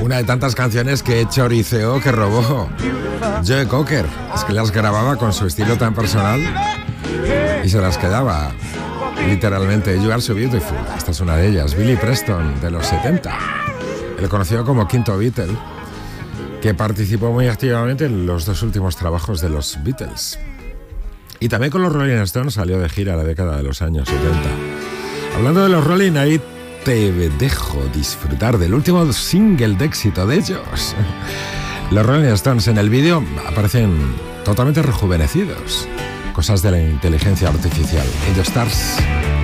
Una de tantas canciones que choriceó, que robó Joe Cocker. Es que las grababa con su estilo tan personal y se las quedaba literalmente. You Are So Beautiful. Esta es una de ellas. Billy Preston, de los 70. El conocido como quinto Beatle, que participó muy activamente en los dos últimos trabajos de los Beatles. Y también con los Rolling Stones salió de gira la década de los años 70. Hablando de los Rolling, ahí te dejo disfrutar del último single de éxito de ellos. Los Rolling Stones en el vídeo aparecen totalmente rejuvenecidos. Cosas de la inteligencia artificial. In the Stars.